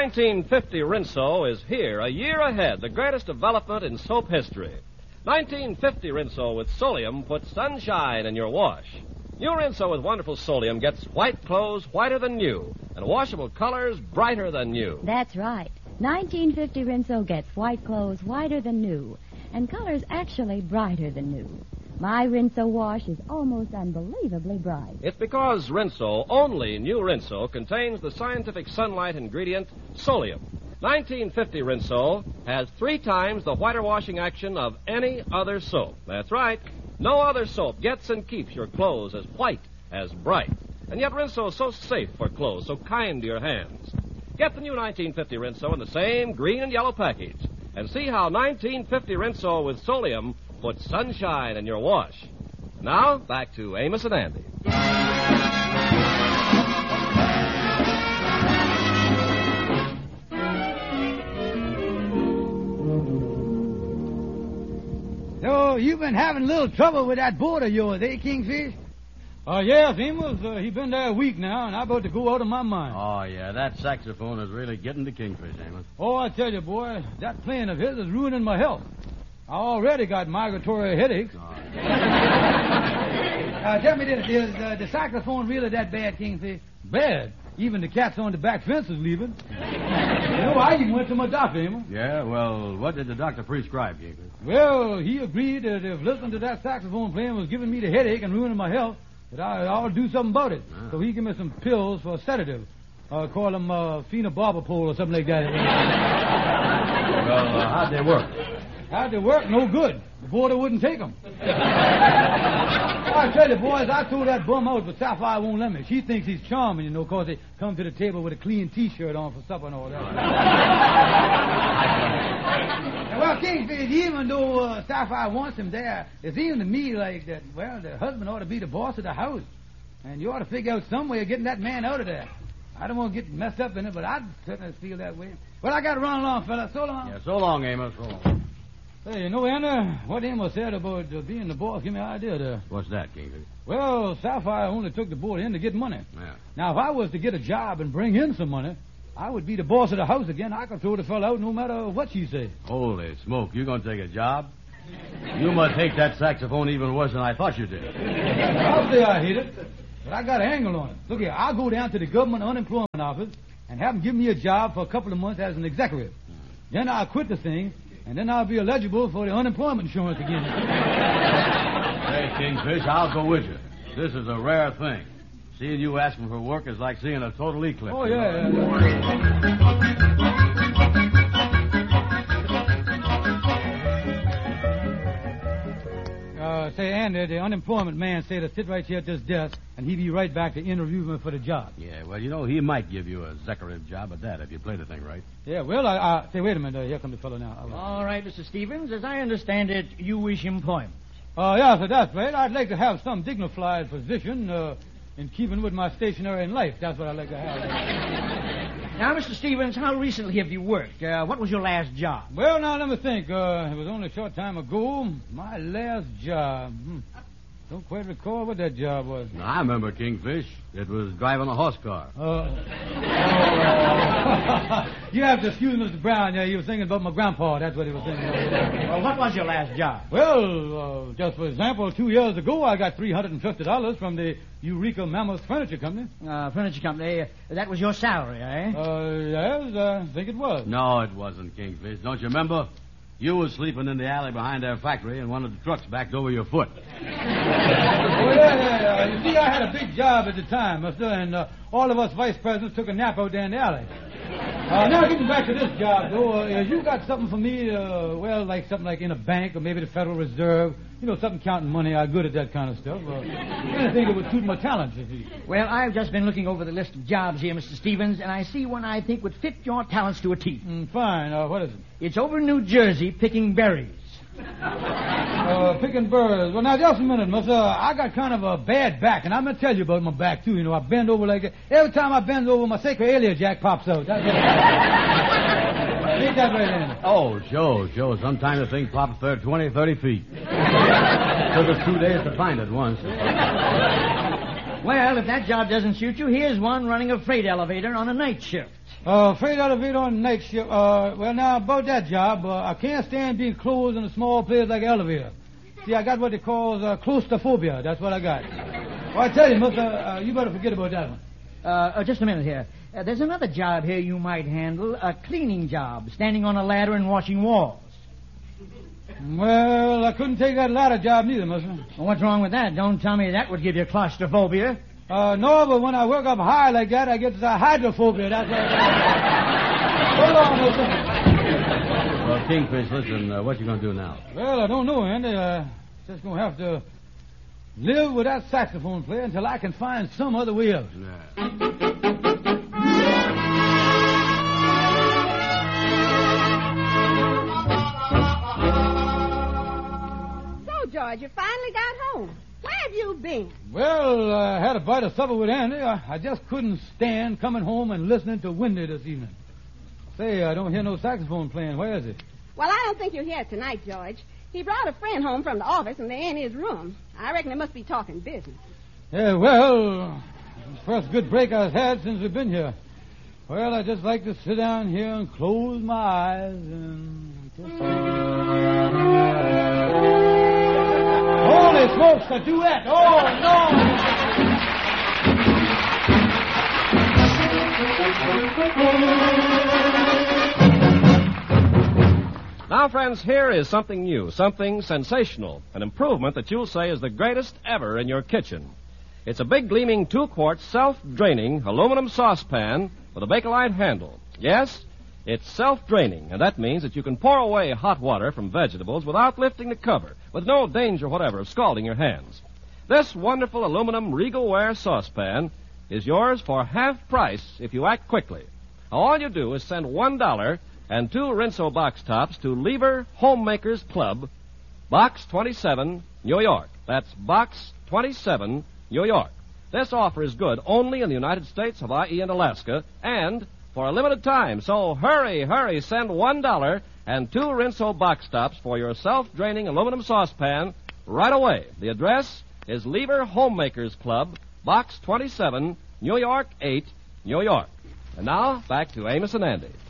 1950 Rinso is here, a year ahead, the greatest development in soap history. 1950 Rinso with Solium puts sunshine in your wash. New Rinso with wonderful Solium gets white clothes whiter than new and washable colors brighter than new. That's right. 1950 Rinso gets white clothes whiter than new and colors actually brighter than new. My Rinso wash is almost unbelievably bright. It's because Rinso, only new Rinso, contains the scientific sunlight ingredient Solium. 1950 Rinso has 3 times the whiter washing action of any other soap. That's right. No other soap gets and keeps your clothes as white, as bright. And yet Rinso is so safe for clothes, so kind to your hands. Get the new 1950 Rinso in the same green and yellow package and see how 1950 Rinso with Solium puts sunshine in your wash. Now, back to Amos and Andy. So, you've been having a little trouble with that board of yours, eh, Kingfish? Yes, Amos. He's been there a week now, and I'm about to go out of my mind. Oh, yeah, that saxophone is really getting to Kingfish, Amos. Oh, I tell you, boy, that playing of his is ruining my health. I already got migratory headaches. Tell me this, is the saxophone really that bad, Kingfish? Bad. Even the cats on the back fence is leaving. I even went to my doctor, Amos. Yeah, well, what did the doctor prescribe, Kingfish? Well, he agreed that if listening to that saxophone playing was giving me the headache and ruining my health, that I ought to do something about it. So he gave me some pills for a sedative. Call them phenobarbital or something like that. Well, how'd they work? How'd they work? No good. The boarder wouldn't take them. I tell you, boys, I told that bum out, but Sapphire won't let me. She thinks he's charming, because they come to the table with a clean T-shirt on for supper and all that. Well, Kingfish, even though Sapphire wants him there, it seems to me like that, well, the husband ought to be the boss of the house. And you ought to figure out some way of getting that man out of there. I don't want to get messed up in it, but I certainly feel that way. Well, I got to run along, fella. So long. Yeah, so long, Amos. So long. Hey, Anna, what Amos said about being the boss give me an idea there. What's that, Kingfish? Well, Sapphire only took the board in to get money. Yeah. Now, if I was to get a job and bring in some money, I would be the boss of the house again. I could throw the fella out no matter what she says. Holy smoke, you going to take a job? You must hate that saxophone even worse than I thought you did. I'll say I hate it, but I got an angle on it. Look here, I'll go down to the government unemployment office and have them give me a job for a couple of months as an executive. Then I'll quit the thing, and then I'll be eligible for the unemployment insurance again. Hey, Kingfish, I'll go with you. This is a rare thing. Seeing you asking for work is like seeing a total eclipse. Oh, yeah. Say, Andy, the unemployment man said to sit right here at this desk, and he'd be right back to interview me for the job. Yeah, well, he might give you a executive job at that if you play the thing right. Yeah, well, I say, wait a minute. Here comes the fellow now. All right, Mr. Stevens. As I understand it, you wish employment. Yeah, so that's right. I'd like to have some dignified position in keeping with my stationery in life. That's what I'd like to have. Now, Mr. Stevens, how recently have you worked? What was your last job? Well, now, let me think. It was only a short time ago. My last job. Don't quite recall what that job was. I remember, Kingfish. It was driving a horse car. You have to excuse Mr. Brown. Yeah, he was thinking about my grandpa. That's what he was thinking about. Well, what was your last job? Well, just for example, 2 years ago, I got $350 from the Eureka Mammoth Furniture Company. Furniture company. That was your salary, eh? Yes, I think it was. No, it wasn't, Kingfish. Don't you remember? You was sleeping in the alley behind their factory, and one of the trucks backed over your foot. Yeah. You see, I had a big job at the time, mister, and all of us vice presidents took a nap out there in the alley. Now, getting back to this job, though, you got something for me, like something like in a bank or maybe the Federal Reserve, something counting money. I'm good at that kind of stuff. Anything that would suit my talents, you see. Well, I've just been looking over the list of jobs here, Mr. Stevens, and I see one I think would fit your talents to a T. Fine. What is it? It's over in New Jersey, picking berries. Picking birds. Well, now, just a minute, mister. I got kind of a bad back, and I'm going to tell you about my back, too. I bend over like that. Every time I bend over, my sacroiliac pops out. That's it. Ain't that right, Andy? Oh, sure. Sometimes the thing pops 20, 30 feet. Took us 2 days to find it once. Well, if that job doesn't suit you, here's one running a freight elevator on a night shift. Freight elevator on night shift. Well, now, about that job, I can't stand being closed in a small place like an elevator. See, I got what they call claustrophobia. That's what I got. Well, I tell you, mister, you better forget about that one. Just a minute here. There's another job here you might handle, a cleaning job, standing on a ladder and washing walls. Well, I couldn't take that ladder job neither, mister. Well, what's wrong with that? Don't tell me that would give you claustrophobia. No, but when I work up high like that, I get hydrophobia. That's what Hold on, mister. Well, Kingfish, listen, what you going to do now? Well, I don't know, Andy. Just going to have to live with that saxophone player until I can find some other way of it. Yeah. George, you finally got home. Where have you been? Well, I had a bite of supper with Andy. I just couldn't stand coming home and listening to Wendy this evening. Say, I don't hear no saxophone playing. Where is it? Well, I don't think you'll hear it tonight, George. He brought a friend home from the office, and they're in his room. I reckon they must be talking business. Yeah, well, it's the first good break I've had since we've been here. Well, I just like to sit down here and close my eyes and just... Holy smokes, a duet! Oh, no! Now, friends, here is something new, something sensational, an improvement that you'll say is the greatest ever in your kitchen. It's a big, gleaming 2-quart, self-draining aluminum saucepan with a Bakelite handle. Yes, it's self-draining, and that means that you can pour away hot water from vegetables without lifting the cover, with no danger whatever of scalding your hands. This wonderful aluminum Regalware saucepan is yours for half price if you act quickly. Now, all you do is send $1 and 2 Rinso box tops to Lieber Homemakers Club, Box 27, New York. That's Box 27, New York. This offer is good only in the United States, Hawaii, and Alaska, and for a limited time. So hurry, send $1 and 2 Rinso box tops for your self-draining aluminum saucepan right away. The address is Lieber Homemakers Club, Box 27, New York 8, New York. And now, back to Amos and Andy.